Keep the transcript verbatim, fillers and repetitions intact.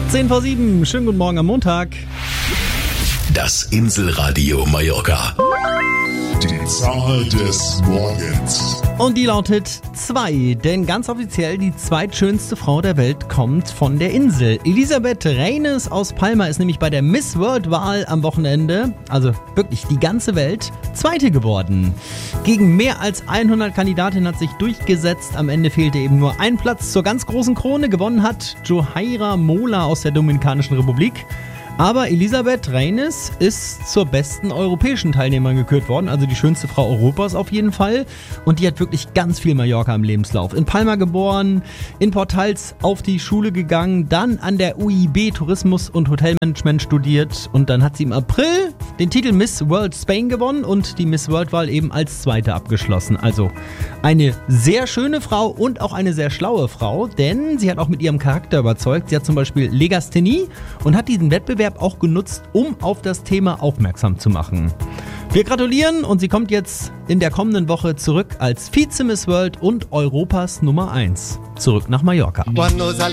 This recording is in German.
zehn vor sieben, schönen guten Morgen am Montag. Das Inselradio Mallorca. Die Zahl des Morgens. Und die lautet zwei, denn ganz offiziell die zweitschönste Frau der Welt kommt von der Insel. Elisabeth Reines aus Palma ist nämlich bei der Miss World-Wahl am Wochenende, also wirklich die ganze Welt, Zweite geworden. Gegen mehr als hundert Kandidatinnen hat sich durchgesetzt. Am Ende fehlte eben nur ein Platz zur ganz großen Krone. Gewonnen hat Johaira Mola aus der Dominikanischen Republik. Aber Elisabeth Reines ist zur besten europäischen Teilnehmerin gekürt worden, also die schönste Frau Europas auf jeden Fall. Und die hat wirklich ganz viel Mallorca im Lebenslauf. In Palma geboren, in Portals auf die Schule gegangen, dann an der U I B Tourismus und Hotelmanagement studiert und dann hat sie im April den Titel Miss World Spain gewonnen und die Miss World-Wahl eben als Zweite abgeschlossen. Also eine sehr schöne Frau und auch eine sehr schlaue Frau, denn sie hat auch mit ihrem Charakter überzeugt. Sie hat zum Beispiel Legasthenie und hat diesen Wettbewerb auch genutzt, um auf das Thema aufmerksam zu machen. Wir gratulieren und sie kommt jetzt in der kommenden Woche zurück als Vize-Miss World und Europas Nummer eins. Zurück nach Mallorca.